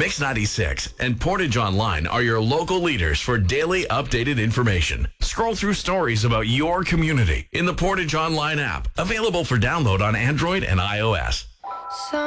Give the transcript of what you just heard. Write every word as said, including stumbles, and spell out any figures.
Mix ninety-six and Portage Online are your local leaders for daily updated information. Scroll through stories about your community in the Portage Online app, available for download on Android and iOS. Some